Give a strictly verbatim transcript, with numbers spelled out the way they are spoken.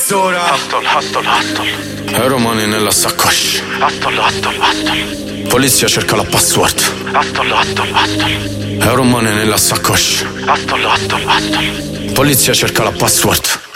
mezz'ora. Hustle, hustle, hustle. Euro money nella saccoscia. Hustle, hustle, hustle. Polizia cerca la password. Hustle, hustle, hustle. Euro money nella saccoscia. Hustle, hustle, hustle. Polizia cerca la password.